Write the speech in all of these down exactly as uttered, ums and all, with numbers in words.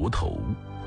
佛头。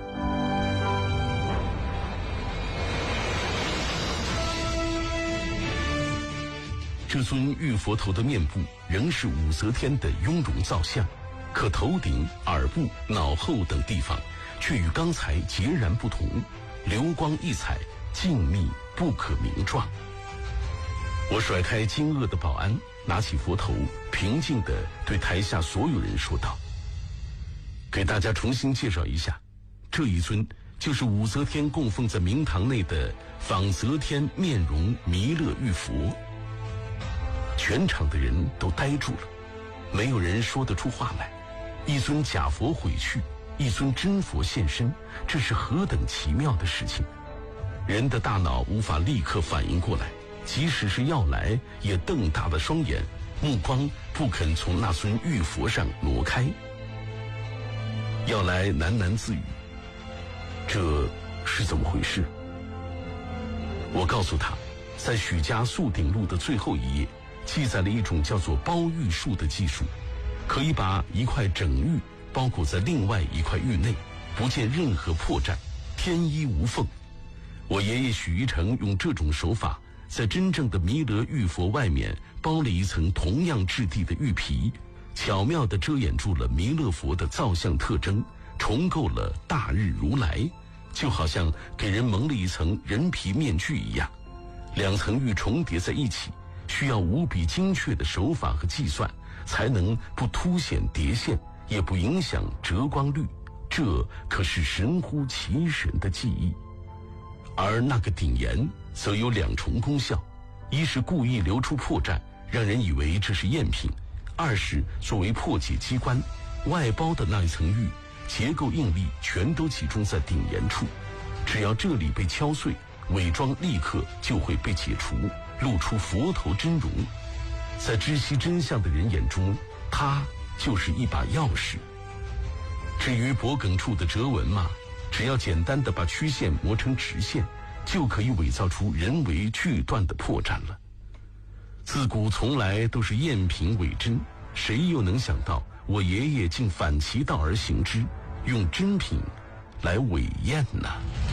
这尊玉佛头的面部仍是武则天的雍容造像，可头顶、耳部、脑后等地方却与刚才截然不同，流光溢彩，静谧不可名状。我甩开惊愕的保安，拿起佛头，平静地对台下所有人说道：给大家重新介绍一下，这一尊就是武则天供奉在明堂内的仿则天面容弥勒玉佛。全场的人都呆住了，没有人说得出话来。一尊假佛毁去，一尊真佛现身，这是何等奇妙的事情！人的大脑无法立刻反应过来，即使是要来，也瞪大了双眼，目光不肯从那尊玉佛上挪开。要来喃喃自语：这是怎么回事？我告诉他，在许家素鼎录的最后一页记载了一种叫做包玉术的技术，可以把一块整玉包裹在另外一块玉内，不见任何破绽，天衣无缝。我爷爷许一成用这种手法，在真正的弥勒玉佛外面包了一层同样质地的玉皮，巧妙地遮掩住了弥勒佛的造像特征，重构了大日如来，就好像给人蒙了一层人皮面具一样。两层玉重叠在一起，需要无比精确的手法和计算，才能不凸显叠线，也不影响折光率，这可是神乎其神的技艺。而那个顶岩则有两重功效，一是故意留出破绽，让人以为这是赝品；二是作为破解机关，外包的那一层玉结构应力全都集中在顶岩处，只要这里被敲碎，伪装立刻就会被解除，露出佛头真容。在知悉真相的人眼中，它就是一把钥匙。至于脖梗处的折纹嘛，只要简单的把曲线磨成直线，就可以伪造出人为锯断的破绽了。自古从来都是赝品伪真，谁又能想到我爷爷竟反其道而行之，用真品来伪赝呢？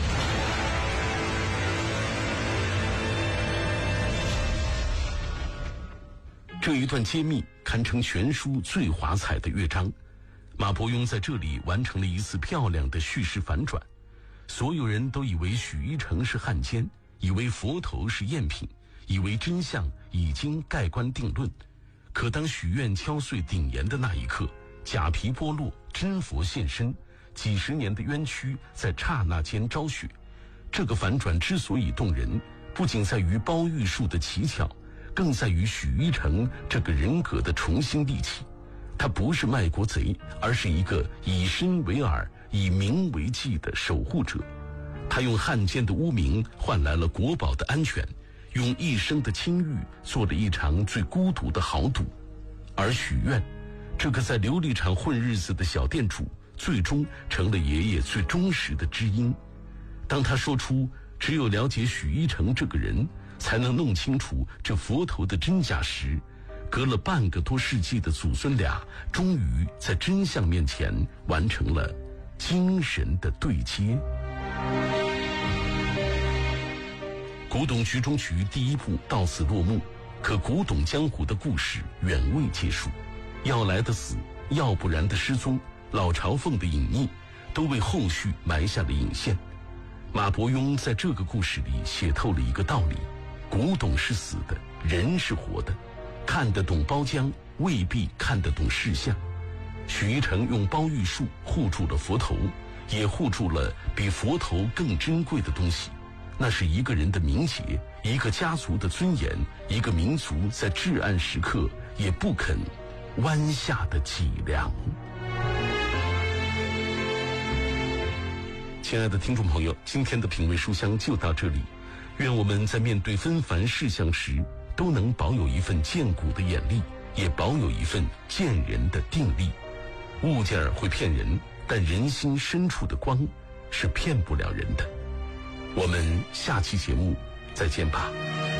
这一段揭秘堪称全书最华彩的乐章，马伯庸在这里完成了一次漂亮的叙事反转。所有人都以为许一成是汉奸，以为佛头是赝品，以为真相已经盖棺定论。可当许愿敲碎顶岩的那一刻，假皮剥落，真佛现身，几十年的冤屈在刹那间昭雪。这个反转之所以动人，不仅在于包玉术的奇巧，更在于许一成这个人格的重新立起。他不是卖国贼，而是一个以身为饵、以名为技的守护者。他用汉奸的污名换来了国宝的安全，用一生的清誉做了一场最孤独的豪赌。而许愿，这个在琉璃厂混日子的小店主，最终成了爷爷最忠实的知音。当他说出只有了解许一成这个人，才能弄清楚这佛头的真假时，隔了半个多世纪的祖孙俩终于在真相面前完成了精神的对接。古董局中局第一部到此落幕，可古董江湖的故事远未结束。要来的死，要不然的失踪，老朝奉的隐匿，都为后续埋下了引线。马伯庸在这个故事里写透了一个道理：古董是死的，人是活的。看得懂包浆，未必看得懂事相。许一成用包玉术护住了佛头，也护住了比佛头更珍贵的东西，那是一个人的名节，一个家族的尊严，一个民族在至暗时刻也不肯弯下的脊梁。亲爱的听众朋友，今天的品味书香就到这里，愿我们在面对纷繁事项时，都能保有一份见古的眼力，也保有一份见人的定力。物件会骗人，但人心深处的光是骗不了人的。我们下期节目再见吧。